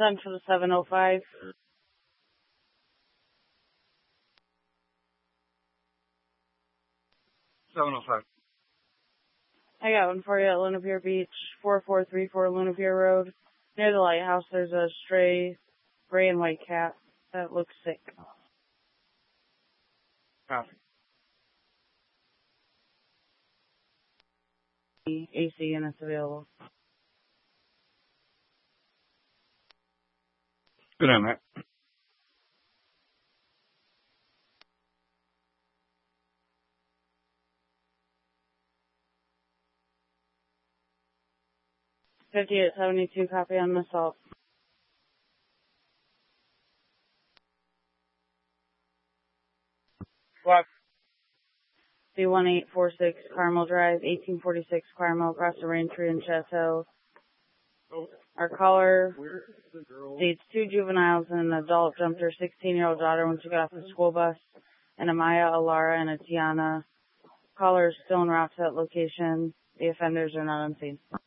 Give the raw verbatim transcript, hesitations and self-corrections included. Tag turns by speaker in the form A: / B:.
A: Send for the seven oh five.
B: seven oh five.
A: I got one for you at Luna Pier Beach, four four three four Luna Pier Road. Near the lighthouse, there's a stray gray and white cat that looks sick.
B: Copy.
A: A C units available.
B: Good on that.
A: fifty-eight seventy-two, copy on the assault.
B: What?
A: C one eight four six Carmel Drive, eighteen forty-six Carmel, across the Raintree and Chateau.
B: Oh.
A: Our caller
B: Where's the girl?
A: sees two juveniles and an adult jumped her sixteen-year-old daughter when she got off the school bus, and a Maya, a Lara, and a Tiana. Caller is still en route to that location. The offenders are not unseen.